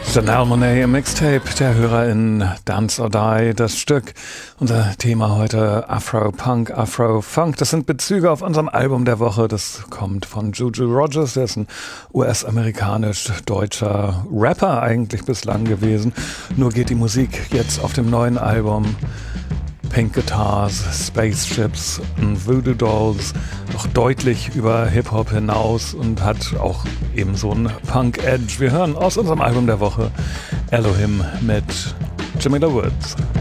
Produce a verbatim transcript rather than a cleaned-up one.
Janelle Monáe im Mixtape, der Hörer in Dance or Die, das Stück. Unser Thema heute Afro-Punk, Afro-Funk. Das sind Bezüge auf unserem Album der Woche. Das kommt von Juju Rogers, der ist ein U S-amerikanisch-deutscher Rapper eigentlich bislang gewesen. Nur geht die Musik jetzt auf dem neuen Album Pink Guitars, Spaceships und Voodoo Dolls noch deutlich über Hip-Hop hinaus und hat auch eben so einen Punk-Edge. Wir hören aus unserem Album der Woche Elohim mit Jamila Woods.